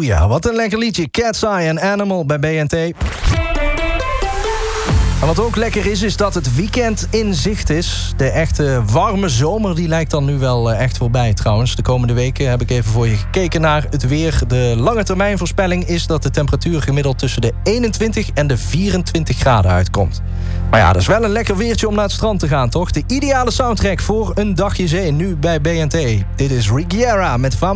Halleluja. Wat een lekker liedje. Cat's Eye en Animal bij BNT. En wat ook lekker is dat het weekend in zicht is. De echte warme zomer die lijkt dan nu wel echt voorbij trouwens. De komende weken heb ik even voor je gekeken naar het weer. De lange termijn voorspelling is dat de temperatuur gemiddeld tussen de 21 en de 24 graden uitkomt. Maar ja, dat is wel een lekker weertje om naar het strand te gaan, toch? De ideale soundtrack voor een dagje zee, nu bij BNT. Dit is Rigiera met Fama.